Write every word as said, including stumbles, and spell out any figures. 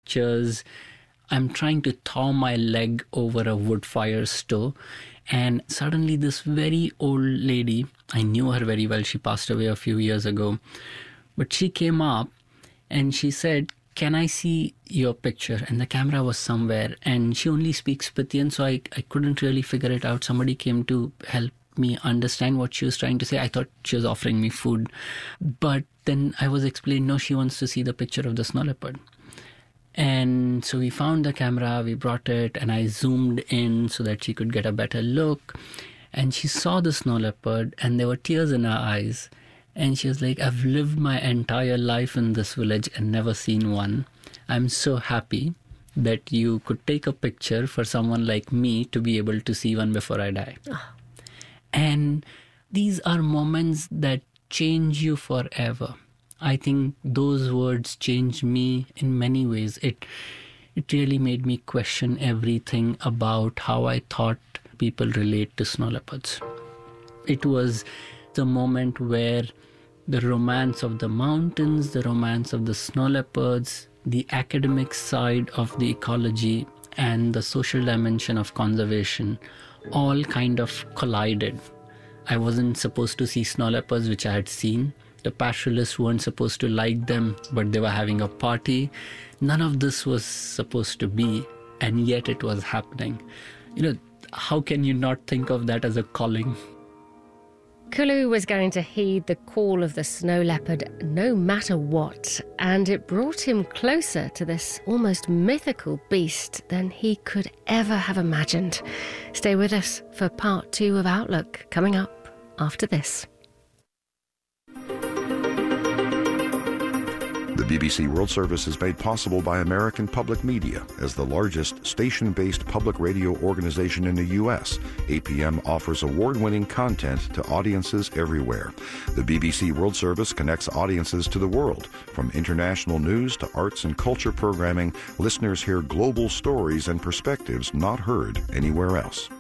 pictures. I'm trying to thaw my leg over a wood fire stove. And suddenly this very old lady, I knew her very well. She passed away a few years ago. But she came up and she said, "Can I see your picture?" And the camera was somewhere. And she only speaks Scythian, so I, I couldn't really figure it out. Somebody came to help me understand what she was trying to say. I thought she was offering me food. But then I was explained, no, she wants to see the picture of the snow leopard. And so we found the camera, we brought it, and I zoomed in so that she could get a better look. And she saw the snow leopard, and there were tears in her eyes. And she was like, "I've lived my entire life in this village and never seen one. I'm so happy that you could take a picture for someone like me to be able to see one before I die." Oh. And these are moments that change you forever. I think those words changed me in many ways. It it really made me question everything about how I thought people relate to snow leopards. It was the moment where the romance of the mountains, the romance of the snow leopards, the academic side of the ecology, and the social dimension of conservation all kind of collided. I wasn't supposed to see snow leopards, which I had seen. The pastoralists weren't supposed to like them, but they were having a party. None of this was supposed to be, and yet it was happening. You know, how can you not think of that as a calling? Kulu was going to heed the call of the snow leopard no matter what, and it brought him closer to this almost mythical beast than he could ever have imagined. Stay with us for part two of Outlook, coming up after this. The B B C World Service is made possible by American Public Media. As the largest station-based public radio organization in the U S, A P M offers award-winning content to audiences everywhere. The B B C World Service connects audiences to the world. From international news to arts and culture programming, listeners hear global stories and perspectives not heard anywhere else.